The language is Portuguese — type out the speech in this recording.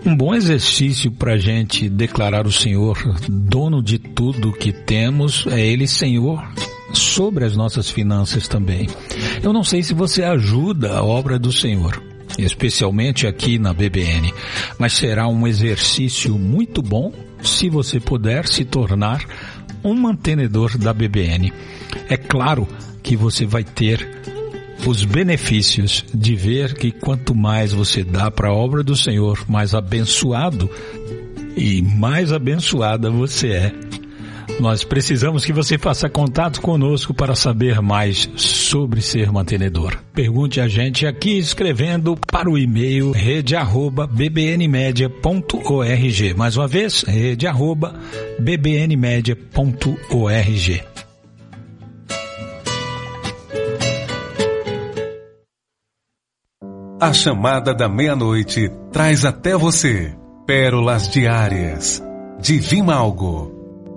Um bom exercício para a gente declarar o Senhor dono de tudo que temos é Ele Senhor sobre as nossas finanças também. Eu não sei se você ajuda a obra do Senhor, especialmente aqui na BBN, mas será um exercício muito bom se você puder se tornar um mantenedor da BBN. É claro que você vai ter os benefícios de ver que quanto mais você dá para a obra do Senhor, mais abençoado e mais abençoada você é. Nós precisamos que você faça contato conosco para saber mais sobre ser mantenedor. Pergunte a gente aqui escrevendo para o e-mail rede@bbnmedia.org. Mais uma vez, rede@bbnmedia.org. A chamada da meia-noite traz até você pérolas diárias de Vimalgo.